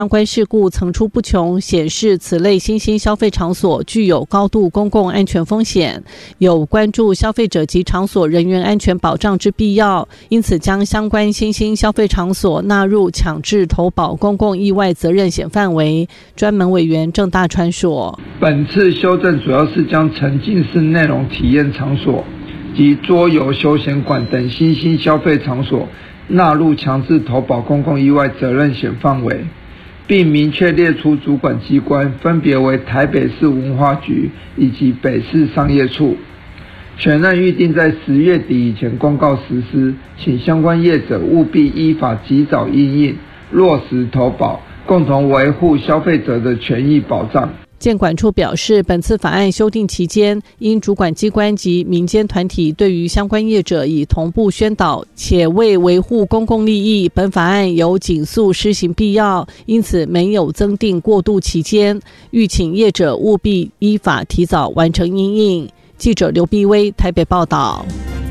相关事故层出不穷，显示此类新兴消费场所具有高度公共安全风险，有关注消费者及场所人员安全保障之必要，因此将相关新兴消费场所纳入强制投保公共意外责任险范围。专门委员郑大川说， 本次修正主要是将沉浸式内容体验场所及桌游休闲馆等新兴消费场所纳入强制投保公共意外责任险范围，并明确列出主管机关，分别为台北市文化局以及北市商业处，全案预定在10月底以前公告实施，请相关业者务必依法及早因应，落实投保，共同维护消费者的权益保障。 建管处表示，本次法案修订期间，因主管机关及民间团体对于相关业者已同步宣导，且为维护公共利益，本法案有紧速施行必要，因此没有增订过渡期间，欲请业者务必依法提早完成因应。记者刘碧薇台北报道。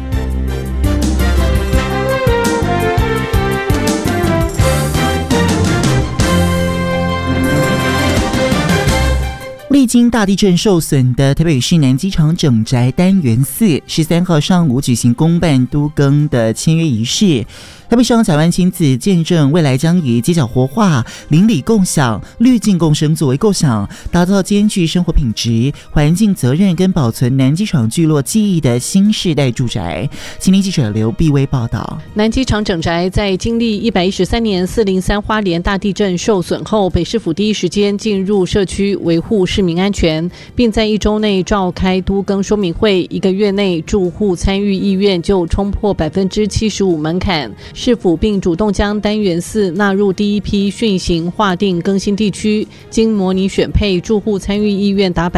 历经大地震受损的台北市南机场整宅单元4 13号上午举行公办都更的签约仪式。台北市长蒋万安亲自见证，未来将以街角活化、邻里共享、绿境共生作为构想，打造兼具生活品质、环境责任跟保存南机场聚落记忆的新世代住宅。新闻记者刘碧薇报道。 南机场整宅在经历113年403花莲大地震受损后，北市府第一时间进入社区维护市民安全，并在1周内召开都更说明会，1个月内住户参与意愿就冲破75%门槛。市府并主动将单元4纳入第一批训行划定更新地区，经模拟选配，住户参与意愿达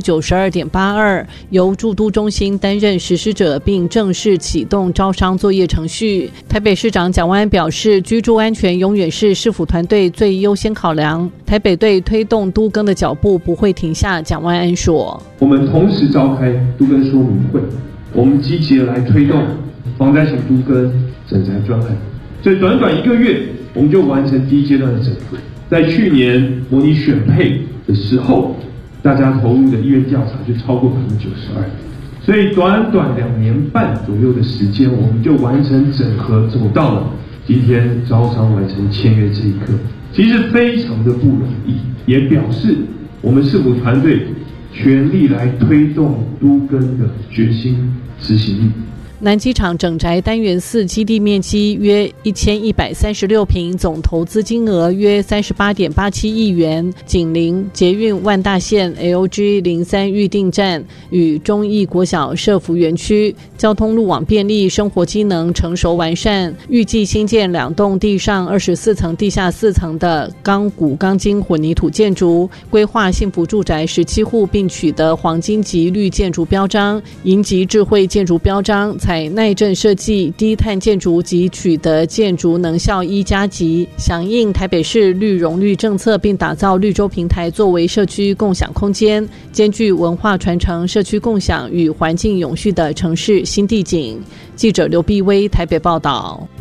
92.82%，由住都中心担任实施者，并正式启动招商作业程序。台北市长蒋万安表示，居住安全永远是市府团队最优先考量，台北队推动都更的脚步不会停下。蒋万安说， 我们同时召开都更说明会，我们积极来推动防灾型都更整宅专案，所以短1个月我们就完成第一阶段的整合。在去年模拟选配的时候，大家投入的意愿调查就超过92%，所以短2年半左右的时间，我们就完成整合，走到了今天招商完成签约这一刻，其实非常的不容易，也表示我们市府团队全力来推动都更的决心执行力。 南机场整宅单元4基地面积约1136坪，总投资金额约38.87亿元，紧邻捷运万大线 LG 03预定站与忠义国小社福园区，交通路网便利，生活机能成熟完善。预计新建2栋地上24层、地下4层的钢骨钢筋混凝土建筑，规划幸福住宅17户，并取得黄金级绿建筑标章、银级智慧建筑标章，采耐震设计、低碳建筑及取得建筑能效1+级，响应台北市绿融绿政策，并打造绿洲平台作为社区共享空间，兼具文化传承、社区共享与环境永续的城市新地景。记者刘碧薇台北报道。